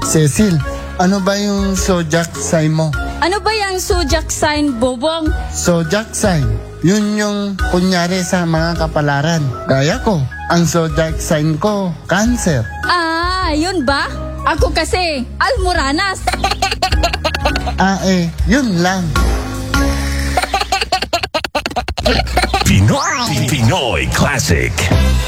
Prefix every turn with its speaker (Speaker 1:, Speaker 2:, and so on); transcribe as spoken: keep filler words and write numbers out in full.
Speaker 1: Cecil, ano ba yung zodiac sign mo?
Speaker 2: Ano ba yung zodiac sign, Bobong?
Speaker 1: Zodiac sign, yun yung kunyari sa mga kapalaran. Gaya ko, ang zodiac sign ko, Cancer.
Speaker 2: Ah, yun ba? Ako kasi, Almoranas.
Speaker 1: Ah eh, yun lang.
Speaker 3: Pinoy, Pinoy Classic.